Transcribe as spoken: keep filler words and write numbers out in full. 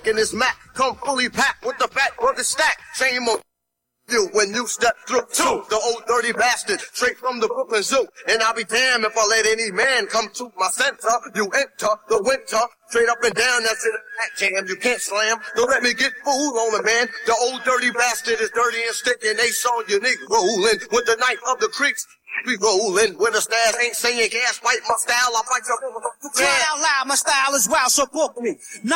in this Mac, come fully packed with the fat burger stack. Same old you when you step through two, the old dirty bastard, straight from the Brooklyn Zoo. And I'll be damned if I let any man come to my center. You enter the winter, straight up and down, that's in a jam. You can't slam, don't let me get fooled on it, man. The old dirty bastard is dirty and sticky, and they saw you niggas rolling with the knife of the creeks. We rolling with a stash, ain't saying gas, fight my style, I fight your... Say out loud, my style is wild, so book me.